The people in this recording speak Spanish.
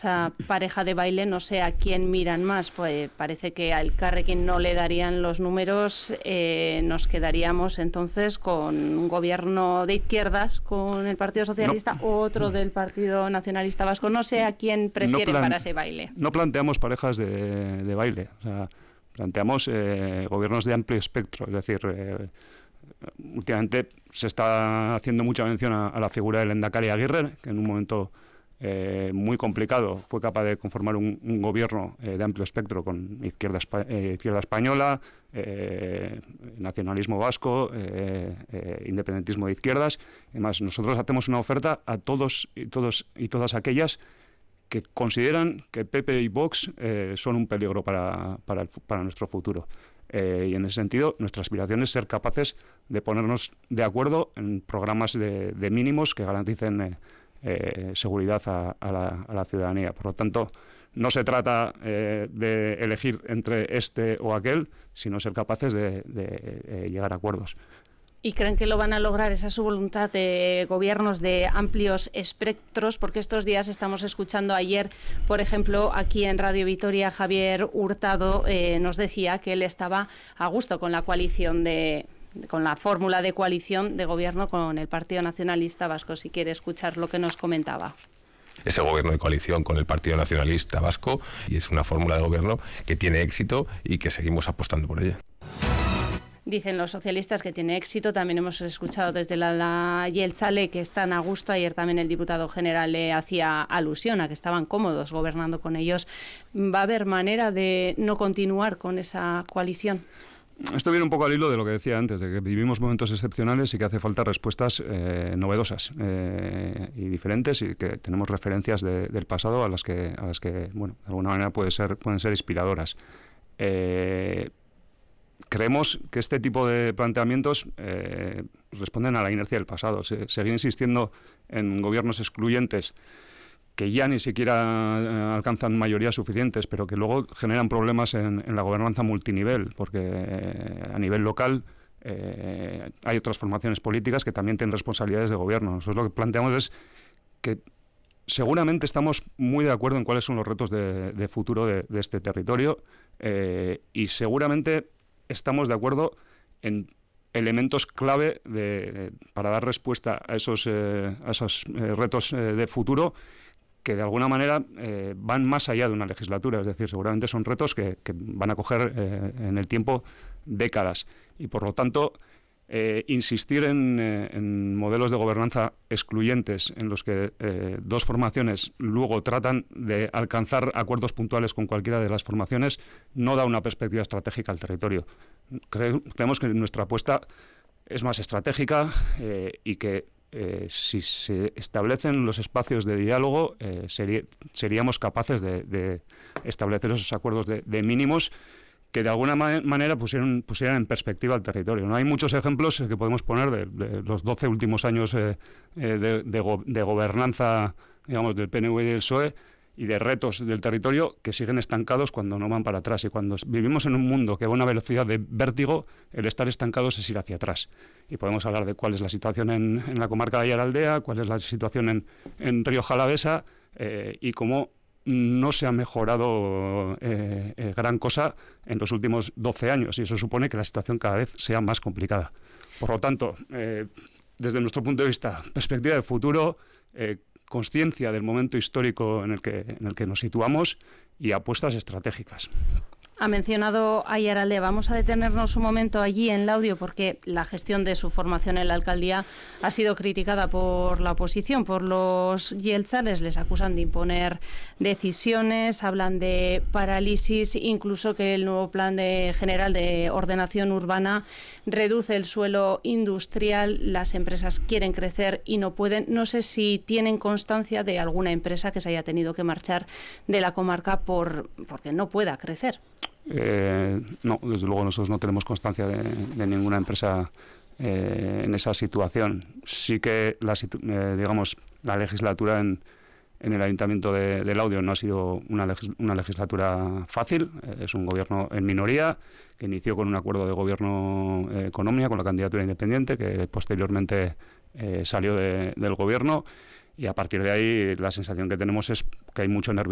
esa pareja de baile, no sé a quién miran más, pues parece que al Elkarrekin no le darían los números, nos quedaríamos entonces con un gobierno de izquierdas con el Partido Socialista, otro del Partido Nacionalista Vasco, no sé a quién prefiere para ese baile. No planteamos parejas de baile, o sea, planteamos gobiernos de amplio espectro, es decir, últimamente se está haciendo mucha mención a la figura del Lehendakari Aguirre, que en un momento muy complicado fue capaz de conformar un gobierno de amplio espectro con izquierda española, nacionalismo vasco, independentismo de izquierdas. Además, nosotros hacemos una oferta a todos y todas aquellas que consideran que PP y Vox son un peligro para nuestro futuro. Y en ese sentido, nuestra aspiración es ser capaces de ponernos de acuerdo en programas de mínimos que garanticen seguridad a la ciudadanía. Por lo tanto, no se trata de elegir entre este o aquel, sino ser capaces de llegar a acuerdos. ¿Y creen que lo van a lograr? ¿Esa es su voluntad de gobiernos de amplios espectros? Porque estos días estamos escuchando ayer, por ejemplo, aquí en Radio Vitoria, Javier Hurtado nos decía que él estaba a gusto con la coalición con la fórmula de coalición de gobierno con el Partido Nacionalista Vasco. Si quiere escuchar lo que nos comentaba. Ese gobierno de coalición con el Partido Nacionalista Vasco, y es una fórmula de gobierno que tiene éxito y que seguimos apostando por ella. Dicen los socialistas que tiene éxito. También hemos escuchado desde la Jeltzale que están a gusto. Ayer también el diputado general le hacía alusión a que estaban cómodos gobernando con ellos. ¿Va a haber manera de no continuar con esa coalición? Esto viene un poco al hilo de lo que decía antes, de que vivimos momentos excepcionales y que hace falta respuestas novedosas y diferentes, y que tenemos referencias del pasado a las que bueno, de alguna manera pueden ser inspiradoras. Creemos que este tipo de planteamientos responden a la inercia del pasado. Seguir insistiendo en gobiernos excluyentes que ya ni siquiera alcanzan mayorías suficientes, pero que luego generan problemas en la gobernanza multinivel, porque a nivel local hay otras formaciones políticas que también tienen responsabilidades de gobierno. Nosotros lo que planteamos es que seguramente estamos muy de acuerdo en cuáles son los retos de futuro de este territorio, y seguramente estamos de acuerdo en elementos clave para dar respuesta a esos retos de futuro, que de alguna manera van más allá de una legislatura. Es decir, seguramente son retos que van a coger en el tiempo décadas, y por lo tanto insistir en modelos de gobernanza excluyentes en los que dos formaciones luego tratan de alcanzar acuerdos puntuales con cualquiera de las formaciones no da una perspectiva estratégica al territorio. Creemos que nuestra apuesta es más estratégica, y que si se establecen los espacios de diálogo seríamos capaces de establecer esos acuerdos de mínimos que de alguna manera pusieran en perspectiva el territorio. No hay muchos ejemplos que podemos poner de los 12 últimos años de gobernanza, digamos, del PNV y del PSOE, y de retos del territorio que siguen estancados cuando no van para atrás. Y cuando vivimos en un mundo que va a una velocidad de vértigo, el estar estancados es ir hacia atrás. Y podemos hablar de cuál es la situación en la comarca de Aiaraldea, cuál es la situación en Rioja Alavesa, y cómo no se ha mejorado gran cosa en los últimos 12 años, y eso supone que la situación cada vez sea más complicada. Por lo tanto, desde nuestro punto de vista, perspectiva de futuro, consciencia del momento histórico en el que nos situamos, y apuestas estratégicas. Ha mencionado Aiaraldea. Vamos a detenernos un momento allí en Laudio, porque la gestión de su formación en la alcaldía ha sido criticada por la oposición, por los jeltzales. Les acusan de imponer decisiones, hablan de parálisis, incluso que el nuevo plan general de ordenación urbana reduce el suelo industrial. Las empresas quieren crecer y no pueden. No sé si tienen constancia de alguna empresa que se haya tenido que marchar de la comarca porque no pueda crecer. No, desde luego nosotros no tenemos constancia de ninguna empresa en esa situación. Sí que la legislatura en el Ayuntamiento de Laudio no ha sido una legislatura fácil. Es un gobierno en minoría que inició con un acuerdo de gobierno con Omnia, con la candidatura independiente, que posteriormente salió del gobierno, y a partir de ahí la sensación que tenemos es que hay mucho nerviosismo